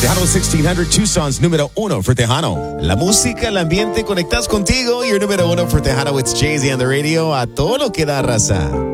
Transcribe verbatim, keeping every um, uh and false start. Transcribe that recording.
Tejano sixteen hundred, Tucson's número uno for Tejano. La música, el ambiente, conectas contigo. Your número uno for Tejano. It's Jay-Z on the radio. A todo lo que da raza.